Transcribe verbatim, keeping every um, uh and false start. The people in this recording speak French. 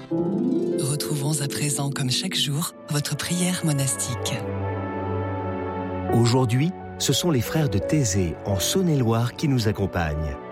Retrouvons à présent, comme chaque jour, votre prière monastique. Aujourd'hui, ce sont les frères de Thésée, en Saône-et-Loire, qui nous accompagnent.